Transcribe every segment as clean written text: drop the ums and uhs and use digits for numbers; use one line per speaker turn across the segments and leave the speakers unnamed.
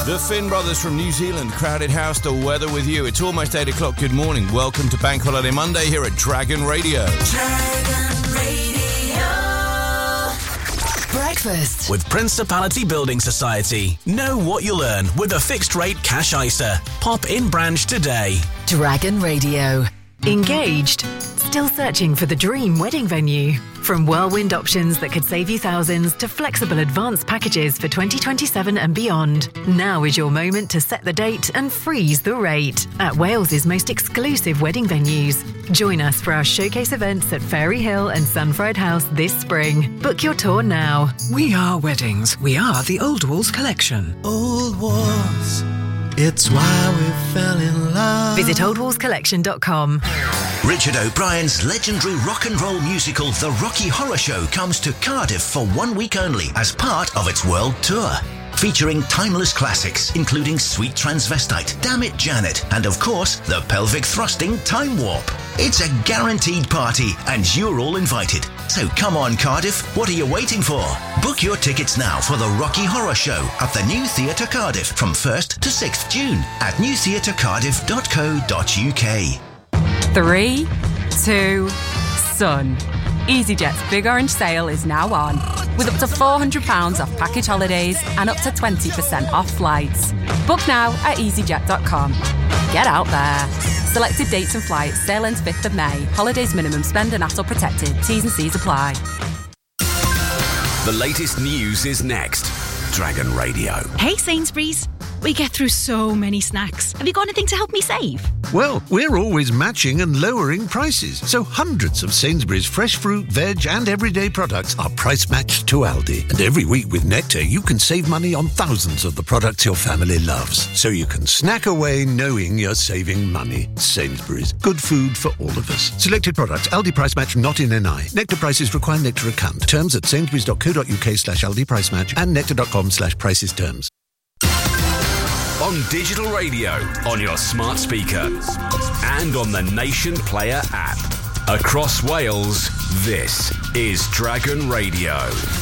The Finn Brothers from New Zealand, Crowded House, the weather with you. It's almost 8 o'clock. Good morning. Welcome to Bank Holiday Monday here at Dragon Radio.
Dragon Radio.
Breakfast with Principality Building Society. Know what you'll earn with a fixed rate cash ISA. Pop in branch today.
Dragon Radio. Engaged? Still searching for the dream wedding venue? From whirlwind options that could save you thousands to flexible advanced packages for 2027 and beyond. Now is your moment to set the date and freeze the rate at Wales's most exclusive wedding venues. Join us for our showcase events at Fairy Hill and Sunfried House this spring. Book your tour now.
We are weddings. We are the Old Walls Collection.
Old Walls. It's why we fell in love.
Visit oldwallscollection.com.
Richard O'Brien's legendary rock and roll musical The Rocky Horror Show comes to Cardiff for 1 week only as part of its world tour. Featuring timeless classics, including Sweet Transvestite, Damn It Janet, and of course, the pelvic thrusting Time Warp. It's a guaranteed party, and you're all invited. So come on, Cardiff, what are you waiting for? Book your tickets now for The Rocky Horror Show at the New Theatre Cardiff from 1st to 6th June at newtheatrecardiff.co.uk.
3, 2, Sun. EasyJet's Big Orange Sale is now on, with up to £400 off package holidays and up to 20% off flights. Book now at easyjet.com. Get out there. Selected dates and flights. Sale ends 5th of May. Holidays minimum spend and ATOL protected. T's and C's apply.
The latest news is next. Dragon Radio.
Hey Sainsbury's. We get through so many snacks. Have you got anything to help me save?
Well, we're always matching and lowering prices. So hundreds of Sainsbury's fresh fruit, veg and everyday products are price matched to Aldi. And every week with Nectar, you can save money on thousands of the products your family loves. So you can snack away knowing you're saving money. Sainsbury's. Good food for all of us. Selected products. Aldi price match not in NI. Nectar prices require Nectar account. Terms at sainsburys.co.uk/Aldi price match and nectar.com/prices terms.
On digital radio, on your smart speaker, and on the Nation Player app. Across Wales, this is Dragon Radio.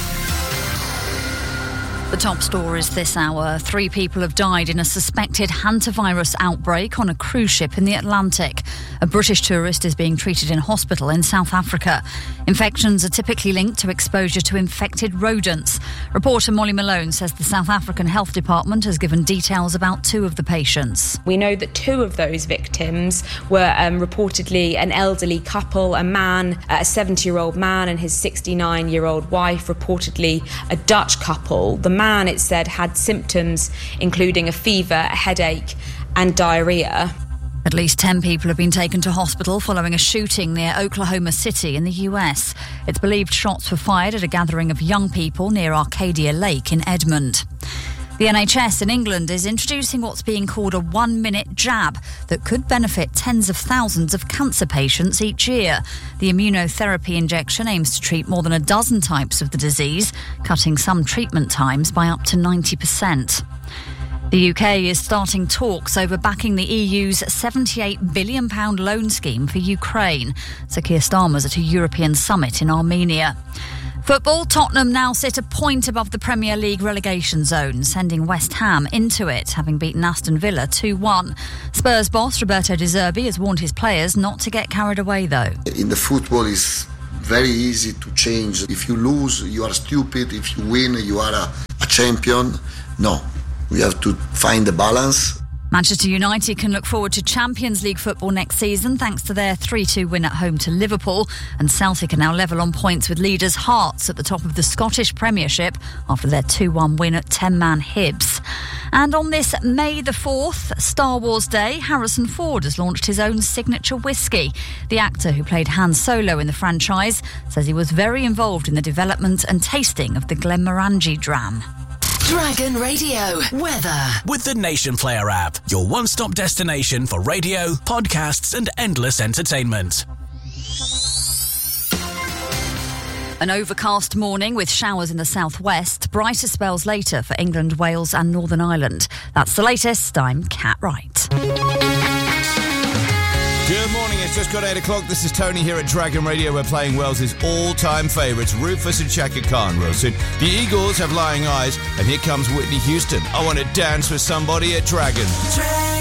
The top stories this hour. 3 people have died in a suspected hantavirus outbreak on a cruise ship in the Atlantic. A British tourist is being treated in hospital in South Africa. Infections are typically linked to exposure to infected rodents. Reporter Molly Malone says the South African Health Department has given details about 2 of the patients.
We know that 2 of those victims were reportedly an elderly couple, a man, a 70-year-old man and his 69-year-old wife, reportedly a Dutch couple. The man, it said, had symptoms including a fever, a headache and diarrhoea.
At least 10 people have been taken to hospital following a shooting near Oklahoma City in the US. It's believed shots were fired at a gathering of young people near Arcadia Lake in Edmond. The NHS in England is introducing what's being called a 1-minute jab that could benefit tens of thousands of cancer patients each year. The immunotherapy injection aims to treat more than a dozen types of the disease, cutting some treatment times by up to 90%. The UK is starting talks over backing the EU's £78 billion loan scheme for Ukraine. Sir Keir Starmer's at a European summit in Armenia. Football, Tottenham now sit a point above the Premier League relegation zone, sending West Ham into it, having beaten Aston Villa 2-1. Spurs boss Roberto De Zerbi has warned his players not to get carried away, though.
In the football, it's very easy to change. If you lose, you are stupid. If you win, you are a champion. No, we have to find the balance.
Manchester United can look forward to Champions League football next season thanks to their 3-2 win at home to Liverpool, and Celtic are now level on points with leaders Hearts at the top of the Scottish Premiership after their 2-1 win at 10-man Hibs. And on this May the 4th, Star Wars Day, Harrison Ford has launched his own signature whiskey. The actor who played Han Solo in the franchise says he was very involved in the development and tasting of the Glenmorangie dram.
Dragon Radio weather
with the Nation Player app, your one-stop destination for radio, podcasts and endless entertainment.
An overcast morning with showers in the southwest, brighter spells later for England, Wales and Northern Ireland. That's the latest. I'm Kat Wright.
Good morning, it's It's just got 8 o'clock. This is Tony here at Dragon Radio. We're playing Wales' all-time favourites, Rufus and Chaka Khan, real soon. The Eagles have Lying Eyes, and here comes Whitney Houston. I want to dance with somebody at Dragon.